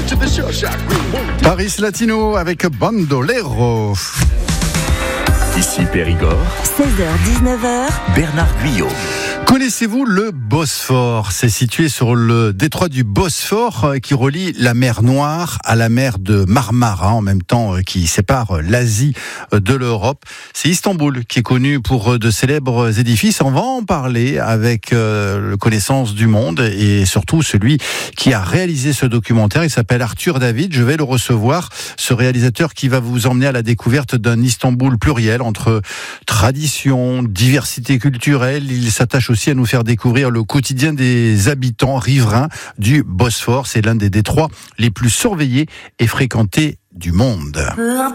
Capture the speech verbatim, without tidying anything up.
Paris Latino avec Bandolero. Ici Périgord, seize heures dix-neuf heures, Bernard Guyot. Connaissez-vous le Bosphore ? C'est situé sur le détroit du Bosphore qui relie la mer Noire à la mer de Marmara, en même temps qui sépare l'Asie de l'Europe. C'est Istanbul qui est connu pour de célèbres édifices. On va en parler avec euh, Connaissance du Monde et surtout celui qui a réalisé ce documentaire. Il s'appelle Arthur David. Je vais le recevoir, ce réalisateur qui va vous emmener à la découverte d'un Istanbul pluriel entre tradition, diversité culturelle. Il s'attache aussi à nous faire découvrir le quotidien des habitants riverains du Bosphore. C'est l'un des détroits les plus surveillés et fréquentés du monde.